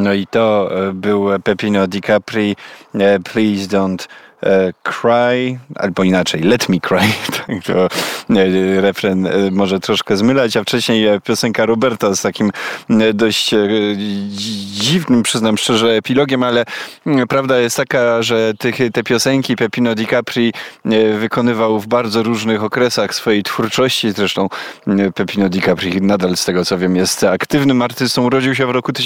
No i to był Peppino Di Capri, Please Don't Cry, albo inaczej, Let Me Cry. Tak, to refren może troszkę zmylać, a wcześniej piosenka Roberta z takim dość dziwnym, przyznam szczerze, epilogiem, ale prawda jest taka, że te piosenki Peppino Di Capri wykonywał w bardzo różnych okresach swojej twórczości. Zresztą Peppino Di Capri nadal, z tego co wiem, jest aktywnym artystą. Urodził się w roku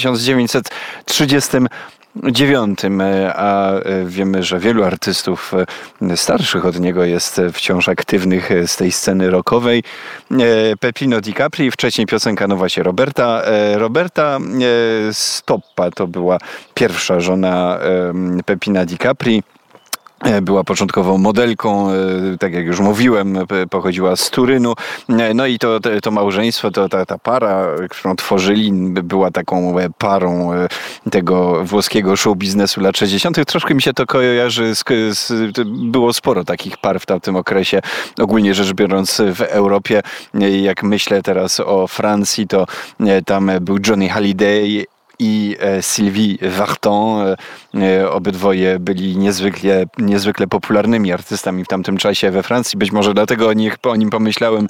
1939, a wiemy, że wielu artystów starszych od niego jest wciąż aktywnych z tej sceny rockowej. Peppino Di Capri, wcześniej piosenka no właśnie Roberta. Roberta Stoppa to była pierwsza żona Peppina Di Capri. Była początkowo modelką, tak jak już mówiłem, pochodziła z Turynu. No i to małżeństwo, ta para, którą tworzyli, była taką parą tego włoskiego show biznesu lat 60. Troszkę mi się to kojarzy, było sporo takich par w tamtym okresie, ogólnie rzecz biorąc w Europie. Jak myślę teraz o Francji, to tam był Johnny Hallyday i Sylvie Vartan. Obydwoje byli niezwykle popularnymi artystami w tamtym czasie we Francji. Być może dlatego o nim pomyślałem,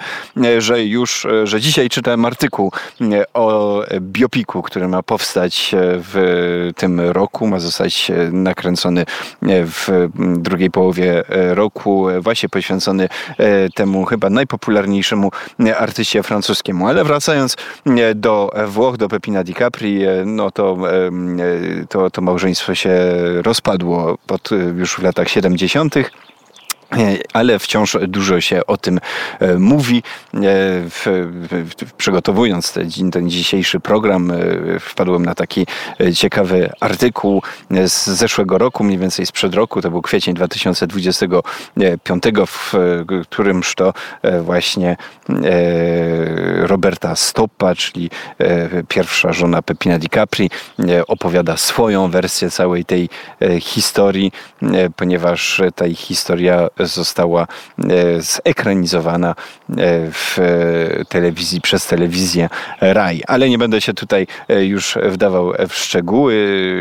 że dzisiaj czytałem artykuł o biopiku, który ma powstać w tym roku. Ma zostać nakręcony w drugiej połowie roku, właśnie poświęcony temu chyba najpopularniejszemu artyście francuskiemu. Ale wracając do Włoch, do Peppina Di Capri, no to małżeństwo się rozpadło już w latach 70., ale wciąż dużo się o tym mówi. Przygotowując ten dzisiejszy program, wpadłem na taki ciekawy artykuł z zeszłego roku, mniej więcej sprzed roku, to był kwiecień 2025, w którymż to właśnie Roberta Stoppa, czyli pierwsza żona Peppina Di Capri, opowiada swoją wersję całej tej historii, ponieważ ta ich historia została zekranizowana w telewizji, przez telewizję RAI. Ale nie będę się tutaj już wdawał w szczegóły.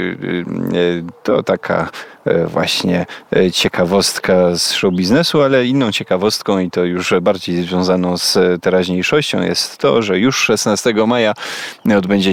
To taka właśnie ciekawostka z show biznesu, ale inną ciekawostką i to już bardziej związaną z teraźniejszością jest to, że już 16 maja odbędzie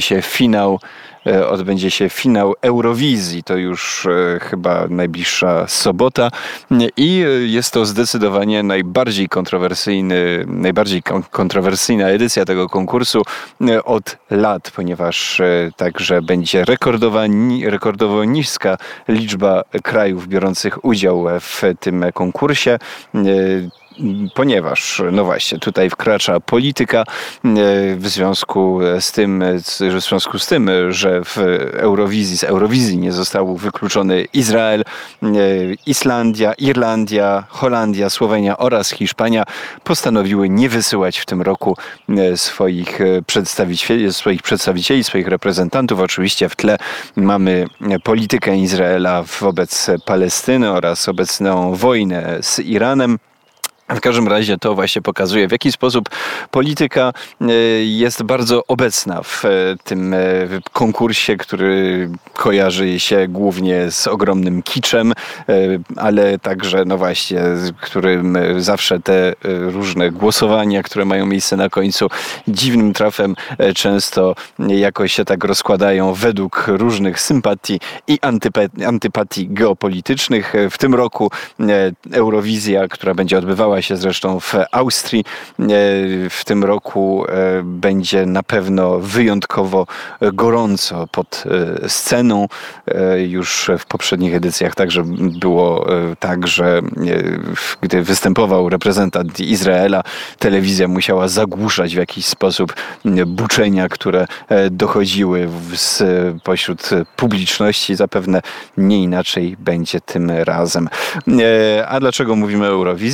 się finał Eurowizji. To już chyba najbliższa sobota i jest to zdecydowanie najbardziej kontrowersyjna edycja tego konkursu od lat, ponieważ także będzie rekordowo niska liczba krajów biorących udział w tym konkursie. Ponieważ, no właśnie, tutaj wkracza polityka w związku z tym, że z Eurowizji nie został wykluczony Izrael, Islandia, Irlandia, Holandia, Słowenia oraz Hiszpania postanowiły nie wysyłać w tym roku swoich przedstawicieli, swoich reprezentantów. Oczywiście w tle mamy politykę Izraela wobec Palestyny oraz obecną wojnę z Iranem. W każdym razie to właśnie pokazuje, w jaki sposób polityka jest bardzo obecna w tym konkursie, który kojarzy się głównie z ogromnym kiczem, ale także, no właśnie, z którym zawsze te różne głosowania, które mają miejsce na końcu, dziwnym trafem często jakoś się tak rozkładają według różnych sympatii i antypatii geopolitycznych. W tym roku Eurowizja, która będzie odbywała się zresztą w Austrii, w tym roku będzie na pewno wyjątkowo gorąco pod sceną. Już w poprzednich edycjach także było tak, że gdy występował reprezentant Izraela, telewizja musiała zagłuszać w jakiś sposób buczenia, które dochodziły pośród publiczności. Zapewne nie inaczej będzie tym razem. A dlaczego mówimy o Eurowizji? No, mówimy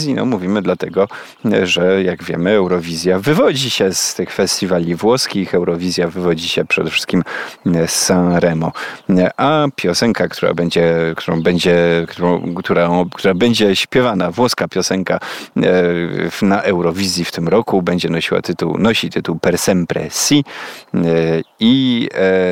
mówimy dlatego, że jak wiemy, Eurowizja wywodzi się z tych festiwali włoskich. Eurowizja wywodzi się przede wszystkim z Sanremo. A piosenka, która będzie śpiewana, włoska piosenka na Eurowizji w tym roku, nosi tytuł Per sempre si i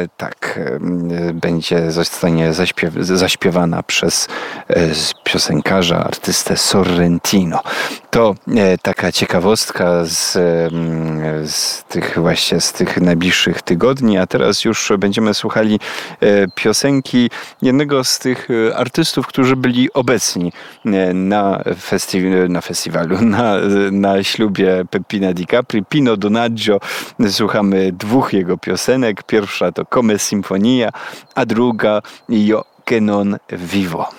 zostanie zaśpiewana przez piosenkarza, artystę Sorrentino. To taka ciekawostka z tych najbliższych tygodni, a teraz już będziemy słuchali piosenki jednego z tych artystów, którzy byli obecni na festiwalu, na ślubie Peppina Di Capri, Pino Donaggio. Słuchamy dwóch jego piosenek. Pierwsza to Come Sinfonia, a druga Io che non vivo.